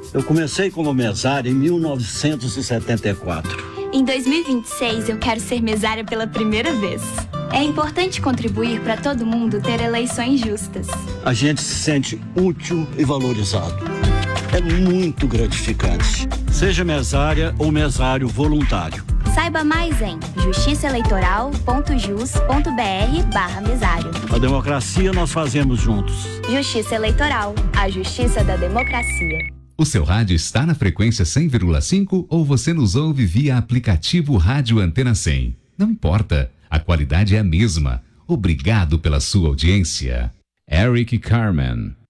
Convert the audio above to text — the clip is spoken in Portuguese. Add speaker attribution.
Speaker 1: Eu comecei como mesária em 1974.
Speaker 2: Em 2026, eu quero ser mesária pela primeira vez. É importante contribuir para todo mundo ter eleições justas.
Speaker 1: A gente se sente útil e valorizado. É muito gratificante. Seja mesária ou mesário voluntário.
Speaker 2: Saiba mais em justiçaeleitoral.jus.br/mesário.
Speaker 1: A democracia nós fazemos juntos.
Speaker 2: Justiça Eleitoral, a justiça da democracia.
Speaker 3: O seu rádio está na frequência 100,5 ou você nos ouve via aplicativo Rádio Antena 100? Não importa, a qualidade é a mesma. Obrigado pela sua audiência. Eric Carmen.